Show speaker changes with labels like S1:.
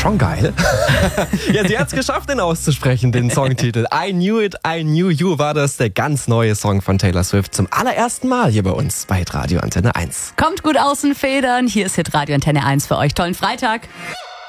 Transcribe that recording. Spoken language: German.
S1: Schon geil. Ja, sie hat es geschafft, den auszusprechen, den Songtitel. I Knew It, I Knew You war das, der ganz neue Song von Taylor Swift. Zum allerersten Mal hier bei uns bei Hitradio Antenne 1.
S2: Kommt gut aus den Federn. Hier ist Hitradio Antenne 1 für euch. Tollen Freitag.